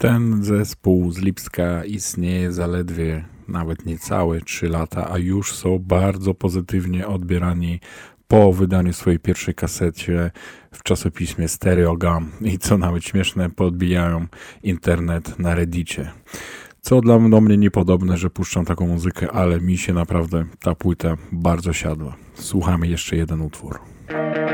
Ten zespół z Lipska istnieje zaledwie nawet niecałe 3 lata, a już są bardzo pozytywnie odbierani po wydaniu swojej pierwszej kasecie w czasopiśmie Stereogam i co nawet śmieszne, podbijają internet na Reddicie. Co do mnie niepodobne, że puszczam taką muzykę, ale mi się naprawdę ta płyta bardzo siadła. Słuchamy jeszcze jeden utwór.